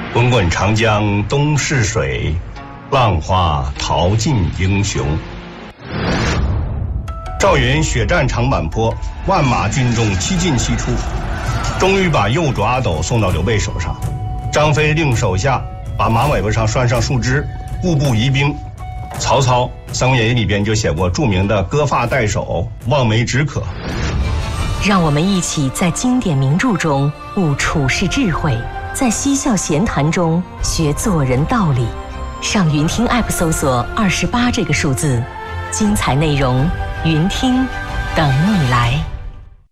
滚滚长江东逝水，浪花淘尽英雄。赵云血战长坂坡，万马军中七进七出，终于把右主阿斗送到刘备手上。张飞令手下把马尾巴上拴上树枝，步步移兵。曹操《三国演义》里边就写过著名的割发代首，望梅止渴。 让我们一起在经典名著中悟处世智慧，在嬉笑闲谈中学做人道理。上云听 App 搜索28这个数字，精彩内容云听等你来。